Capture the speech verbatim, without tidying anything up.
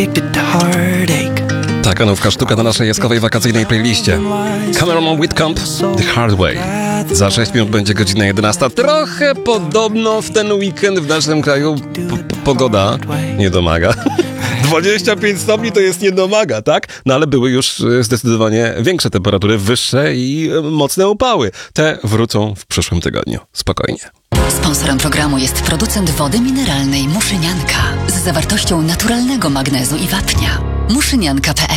Taka nówka sztuka na naszej jaskowej wakacyjnej playliście. Cameron Whitcomb, The Hard Way. Za sześć minut będzie godzina jedenasta. Trochę podobno w ten weekend w naszym kraju p- pogoda nie domaga. dwadzieścia pięć stopni to jest nie domaga, tak? No ale były już zdecydowanie większe temperatury, wyższe i mocne upały. Te wrócą w przyszłym tygodniu. Spokojnie. Sponsorem programu jest producent wody mineralnej Muszynianka z zawartością naturalnego magnezu i wapnia. muszynianka kropka p